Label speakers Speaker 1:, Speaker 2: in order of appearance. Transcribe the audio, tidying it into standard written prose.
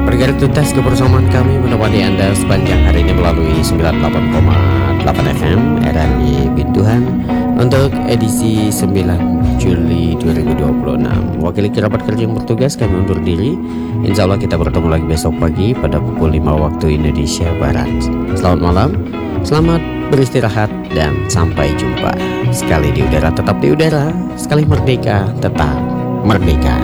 Speaker 1: Bergaris tuntas kebersamaan kami menemani Anda sepanjang hari ini melalui 98,8 FM RRI Bintuhan untuk edisi 9 Juli 2026. Wakili kerabat kerja yang bertugas kami undur diri. Insya Allah kita bertemu lagi besok pagi pada pukul 5 waktu Indonesia Barat. Selamat malam, selamat beristirahat dan sampai jumpa. Sekali di udara tetap di udara, sekali merdeka tetap merdeka.